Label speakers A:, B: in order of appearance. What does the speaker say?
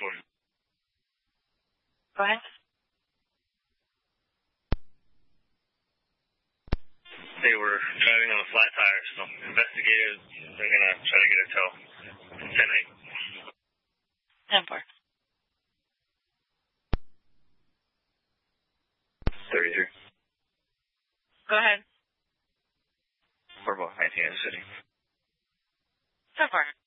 A: Go ahead.
B: They were driving on a flat tire, so investigators, they're going to try to get a tow. 10-8.
A: 10-4.
B: 33.
A: Go ahead.
B: We're both 19 in the city.
A: 10-4.